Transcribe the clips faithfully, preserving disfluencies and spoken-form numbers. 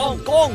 講講，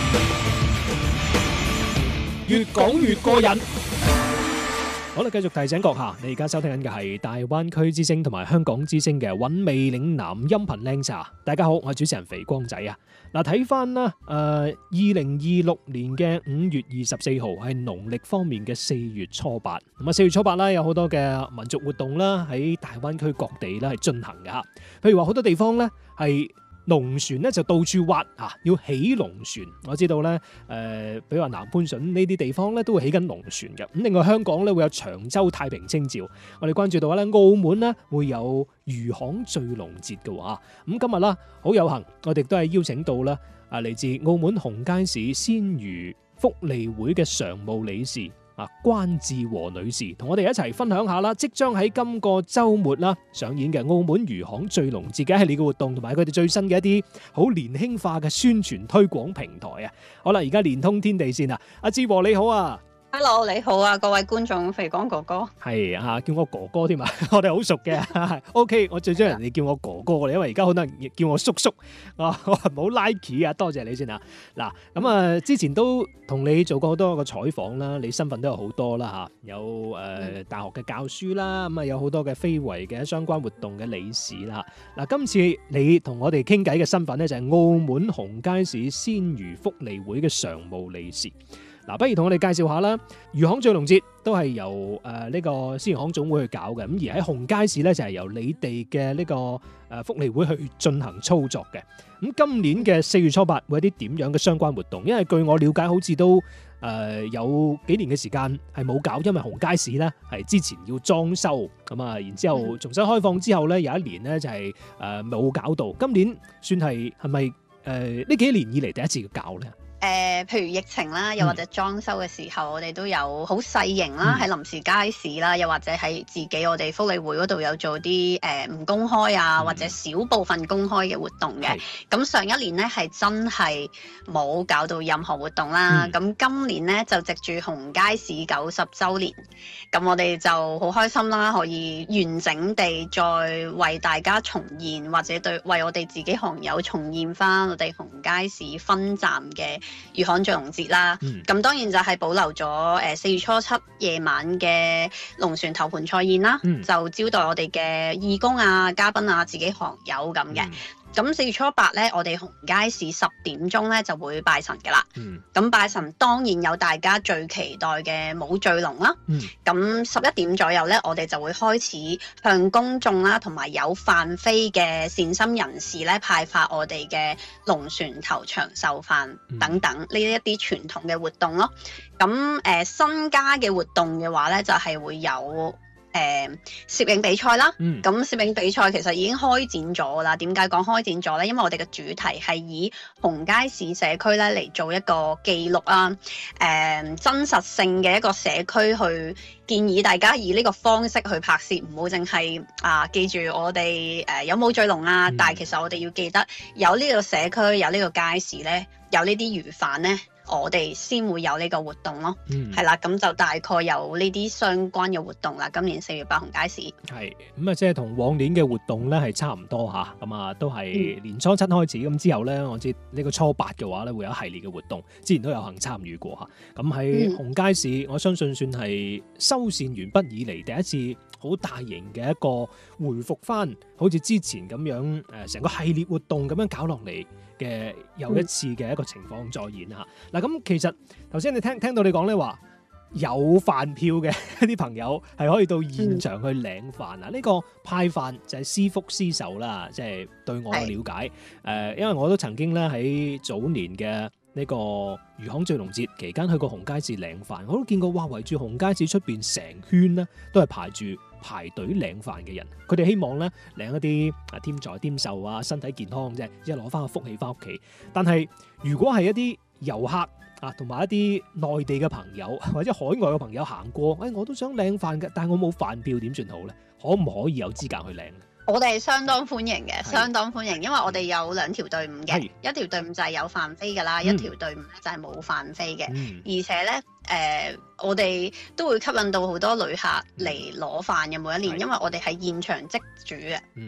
越講越過癮。好啦，繼續提醒閣下，你而家收聽緊嘅係大灣區之聲同埋香港之聲嘅韻味嶺南音頻靚茶。大家好，我係主持人肥光仔啊。嗱，睇翻啦，誒，二零二六年嘅五月二十四號係農曆方面嘅四月初八。咁啊，四月初八啦，有好多嘅民族活動啦，喺大灣區各地咧係進行嘅吓。譬如話好多地方咧係龍船咧就到處挖啊，要起龍船。我知道咧，誒、呃，比如話南番順呢啲地方咧都會起緊龍船嘅。咁另外香港咧會有長洲太平清醮。我哋關注到咧，澳門咧會有漁行醉龍節嘅喎。咁今日啦，好有幸，我哋都係邀請到啦啊嚟自澳門紅街市鮮魚福利會嘅常務理事啊關志和女士，同我哋一齊分享下啦，即將喺今個週末啦上演嘅澳門漁行醉龍節嘅一系列嘅活動，同埋佢哋最新嘅一啲好年輕化嘅宣傳推廣平台啊！好啦，而家連通天地線啊，阿志和你好啊！ Hello， 你好啊，各位觀眾，肥光哥哥係啊，叫我哥哥添啊，我哋好熟嘅。OK， 我最中意人哋叫我哥哥嘅，因為而家好多人叫我叔叔。啊，我唔好 like 啊，多謝你先啊。嗱，咁啊，之前都同你做過好多個採訪啦，你身份都有好多啦嚇，有誒、呃、大學嘅教書啦，咁啊有好多嘅非遺嘅相關活動嘅理事啦。嗱，今次你同我哋傾偈嘅身份咧就係澳門紅街市鮮魚福利會嘅常務理事。嗱，不如同我哋介紹下啦。漁行醉龍節都係由誒呢、呃這個鮮魚行總會去搞嘅，咁而喺紅街市咧就係、是、由你哋嘅呢個誒、呃、福利會去進行操作嘅。咁今年嘅四月初八會有啲點樣嘅相關活動？因為據我了解，好似都誒、呃、有幾年嘅時間係冇搞，因為紅街市咧係之前要裝修咁啊，然之後重新開放之後咧有一年咧就係誒冇搞到。今年算係係咪誒呢幾年以嚟第一次要搞咧？ 誒、呃，譬如疫情啦，又或者裝修嘅時候，嗯、我哋都有好細型啦，喺臨、嗯、時街市啦，又或者喺自己我哋福利會嗰度有做啲誒唔公開啊，嗯、或者少部分公開嘅活動嘅。咁上一年呢，係真係冇搞到任何活動啦。咁、嗯、今年呢，就藉住紅街市九十週年，咁我哋就好開心啦，可以完整地再為大家重現，或者對為我哋自己行友重現翻我哋紅街市分站嘅漁行醉龍節啦，咁、嗯、當然就係保留咗誒四月初七夜晚嘅龍船頭盤菜宴啦，嗯、就招待我哋嘅義工啊、嘉賓啊、自己行友咁嘅。咁四、嗯、月初八咧，我哋紅街市十點鐘咧就會拜神嘅啦。咁、嗯、拜神當然有大家最期待嘅舞醉龍啦。咁十一點左右咧，我哋就會開始向公眾啦，同埋有飯飛嘅善心人士咧派發我哋嘅龍船頭長壽飯等等呢一啲傳統嘅活動咯。咁誒、呃、新加嘅活動嘅話咧，就係、是、會有。誒攝影比賽啦，咁、嗯、攝影比賽其實已經開展咗啦。點解講開展咗呢？因為我哋嘅主題係以紅街市社區咧嚟做一個記錄啊，誒、呃、真實性嘅一個社區去建議大家以呢個方式去拍攝，唔好淨係啊記住我哋誒、呃、有冇醉龍啊，嗯、但係其實我哋要記得有呢個社區有呢個街市咧，有呢啲魚販咧。我哋先會有呢個活動咯，係啦、嗯，咁就大概有呢啲相關嘅活動啦。今年四月八紅街市係咁啊，即係同往年嘅活動咧係差唔多嚇，咁啊都係年初七開始，咁、嗯、之後咧我知呢個初八嘅話咧會有一系列嘅活動，之前都有幸參與過嚇。咁喺紅街市，嗯、我相信算係修繕完畢以嚟第一次好大型嘅一個回復翻，好似之前咁樣誒成個系列活動咁樣搞落嚟。嘅又一次嘅一個情況再現嚇嗱，咁、嗯、其實頭先你聽聽到你講咧話有飯票嘅一啲朋友係可以到現場去領飯啊！呢、嗯、個派飯就係私福私受啦，即、就、係、是、對我嘅了解誒是、呃，因為我都曾經咧喺早年嘅呢個漁行醉龍節期間去過紅街市領飯，我都見過哇，圍住紅街市出邊成圈咧都係排住排隊領飯嘅人，佢哋希望咧領一啲啊添財添壽啊，身體健康啫，即係攞翻個福氣翻屋企。但係如果係一啲遊客啊，同埋一啲內地嘅朋友或者海外嘅朋友行過，誒、哎、我都想領飯嘅，但係我冇飯票點算好咧？可唔可以有資格去領？ 我哋相當歡迎嘅，是相當歡迎，因為我哋有兩條隊伍嘅，是一條隊伍就係有飯飛㗎啦，嗯、一條隊伍咧就係冇飯飛嘅，嗯、而且咧誒、呃，我哋都會吸引到好多旅客嚟攞飯嘅每一年，是因為我哋係現場即煮嘅。嗯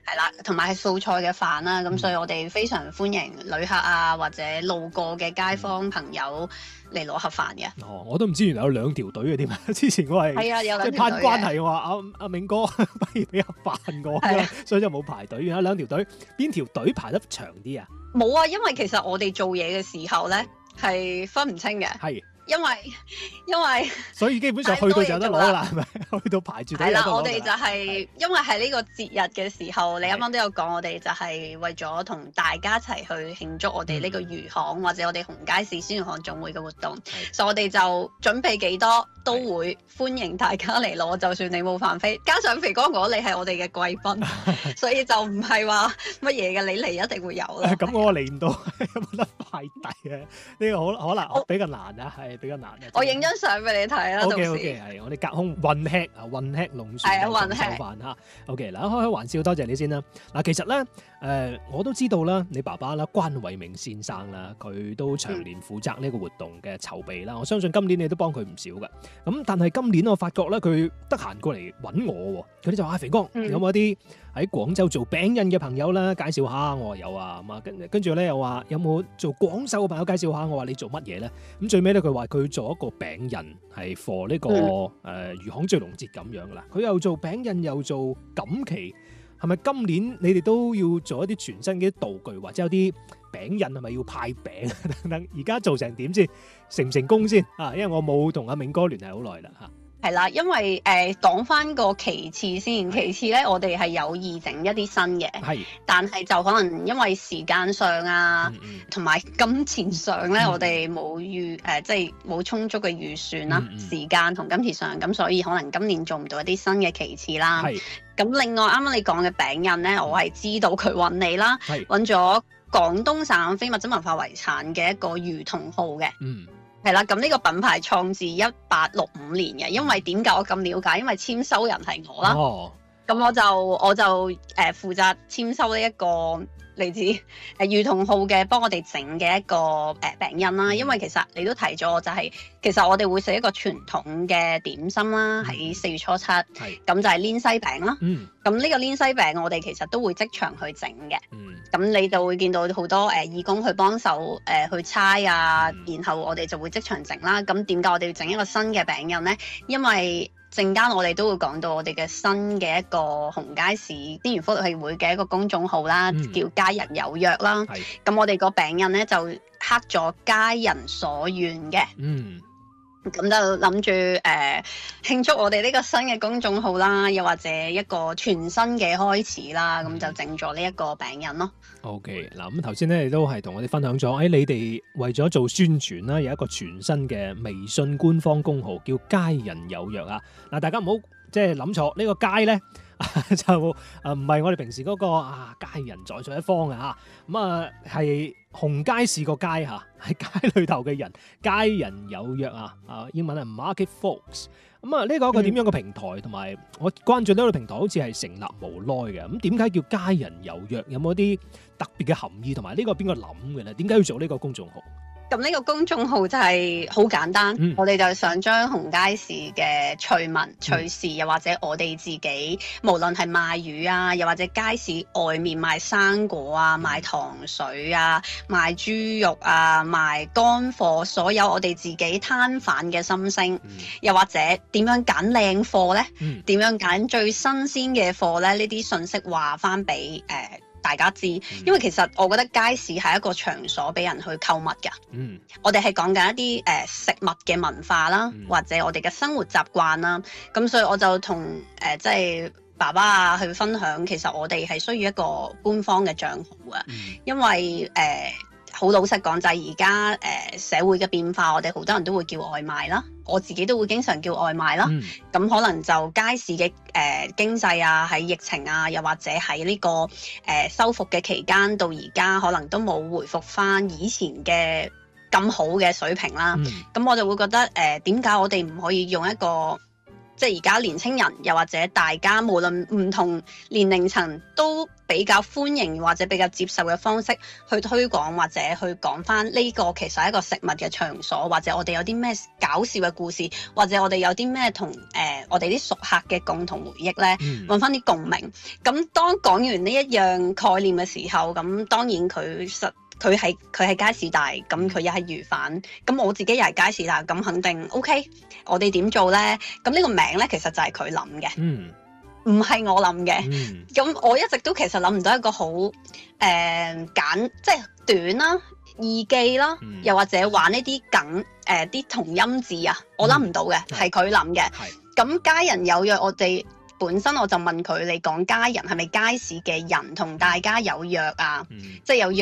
係啦，同埋係素菜嘅飯啦，咁、嗯、所以我哋非常歡迎旅客啊，或者路過嘅街坊朋友嚟攞盒飯嘅。 哦，我都唔知原來有兩條隊嘅添啊！之前我係係啊，有兩條隊嘅。 即係攀關係，我話阿阿明哥不如俾盒飯我，所以就冇排隊。有兩條隊，邊條隊排得長啲啊？冇啊，因為其實我哋做嘢嘅時候咧係分唔清嘅。係。因為因為所以基本上去到就有得攞啦，係咪？去到排住隊有得攞。係啦， 我哋就係、是、因為係呢個節日嘅時候，你啱啱都有講，我哋就係為咗同大家一齊去慶祝我哋呢個魚行、嗯、或者我哋紅街市鮮魚行總會嘅活動，所以我哋就準備幾多都會歡迎大家嚟攞，就算你冇飯飛。加上肥哥我你係我哋嘅貴賓，所以就唔係話乜嘢嘅，你嚟一定會有啦。 咁我嚟唔到，有冇得快遞啊？呢、呢個可可能比較難啊，係。比較難嘅， 我影張相俾你睇啦。 O K O K， 係我哋隔空混吃啊，混吃龍船嘅手飯嚇。O K 嗱，開開玩笑，多謝你先啦。嗱，其實咧，誒、呃、我都知道啦，你爸爸啦，關偉明先生啦，佢都長年負責呢個活動嘅籌備啦。嗯、我相信今年你都幫佢唔少嘅。咁但係今年我發覺咧，佢得閒過嚟揾我喎。佢哋就話：肥哥，嗯、有冇啲喺廣州做餅印嘅朋友啦？介紹下。我話有啊。咁啊，跟跟住咧又話有冇做廣繡嘅朋友介紹下？我話你做乜嘢咧？咁最尾咧佢話佢做一個餅印係 for 呢個誒魚行醉龍節咁樣噶啦。佢又做餅印又做錦旗，係咪今年你哋都要做一啲全新嘅道具，或者有啲餅印係咪要派餅等等？而家做成點先？成唔成功先啊？因為我冇同阿明哥聯繫好耐啦嚇。 係啦，因為誒講翻個其次先，其次咧我哋係有意整一啲新嘅，係，但係就可能因為時間上啊，同、嗯、埋、嗯、金錢上咧、嗯，我哋冇預誒，即係冇充足嘅預算啦、嗯，時間同金錢上，咁所以可能今年做唔到一啲新嘅其次啦。係，咁另外啱啱你講嘅餅印咧，我係知道佢揾你啦，揾咗廣東省非物質文化遺產嘅一個魚同號嘅。嗯。係啦，咁呢個品牌創自一八六五年嘅，因為點解我咁了解？因為簽收人係我啦，咁、哦、我就我就誒、呃、負責簽收呢一個嚟自誒魚同號嘅幫我哋整嘅一個誒餅印啦。因為其實你都提咗，就係、是、其實我哋會食一個傳統嘅點心啦，喺、嗯、四月初七，咁就係黏西餅啦。咁、嗯、呢個黏西餅我哋其實都會即場去整嘅。咁、嗯、你就會見到好多誒、呃、義工去幫手誒去猜啊、嗯，然後我哋就會即場整啦。咁點解我哋要整一個新嘅餅印咧？因為陣間我哋都會講到我哋嘅新嘅一個紅街市啲元福利協會嘅一個公眾號啦、嗯，叫家人有約啦。咁我哋個餅印咧就刻咗家人所願嘅。嗯。咁就諗住誒慶祝我哋呢個新嘅公眾號啦，又或者一個全新嘅開始啦，咁、嗯、就整咗呢一個餅印咯。OK， 嗱咁頭先咧，你都係同我哋分享咗，誒、哎、你哋為咗做宣傳啦，有一個全新嘅微信官方公號叫家人有約啊。嗱，大家唔好即係諗錯，呢、這個街咧就誒唔係我哋平時嗰、那個啊家人在在一方嘅嚇，咁啊係紅街市個街嚇，喺街裏頭嘅人，家人有約啊，啊英文係 Market Folks。咁啊呢個一個點樣嘅平台，同、嗯、埋我關注呢個平台好似係成立無耐嘅，咁點解叫家人有約？有冇啲特別嘅含義？同埋呢個邊個諗嘅咧？點解要做呢個公眾號？咁呢個公眾號就係好簡單，嗯、我哋就想將紅街市嘅趣聞趣事，又或者我哋自己，無論係賣魚啊，又或者街市外面賣生果啊、賣糖水啊、賣豬肉啊、賣乾貨，所有我哋自己攤販嘅心聲、嗯，又或者點樣揀靚貨呢？點、嗯、樣揀最新鮮嘅貨呢？呢啲信息話翻俾誒大家知，因為其實我覺得街市係一個場所俾人去購物㗎。嗯，我哋係講緊一啲誒、呃、食物嘅文化啦、嗯，或者我哋嘅生活習慣啦。咁所以我就同誒即係爸爸啊去分享，其實我哋係需要一個官方嘅帳號啊、嗯，因為誒好、呃、老實講就係而家誒社會嘅變化，我哋好多人都會叫外賣啦。我自己都會經常叫外賣啦，咁、嗯、可能就街市嘅誒、呃、經濟啊，喺疫情啊，又或者喺呢、這個誒、呃、修復嘅期間到而家，可能都冇回復翻以前嘅咁好嘅水平啦。咁、嗯、我就會覺得誒點解我哋唔可以用一個即係而家年青人又或者大家無論唔同年齡層都比較歡迎或者比較接受嘅方式去推廣或者去講翻呢個其實係一個食物嘅場所，或者我哋有啲咩搞笑嘅故事，或者我哋有啲咩同誒我哋啲熟客嘅共同回憶咧，揾翻啲共鳴。咁當講完呢一樣概念嘅時候，咁當然佢實佢係佢係街市大，咁佢又係魚販，咁我自己又係街市大，咁肯定 OK。我哋點做咧？咁呢個名咧，其實就係佢諗嘅。 嗯。 唔係我諗嘅，咁、嗯、我一直都其實諗唔到一個好誒、呃、簡，即係短啦、易記啦，嗯、又或者玩呢啲梗誒啲同音字啊，我諗唔到嘅，係佢諗嘅。咁家人有約，我哋本身我就問佢：你講家人係咪街市嘅人同大家有約啊？嗯、即係有約。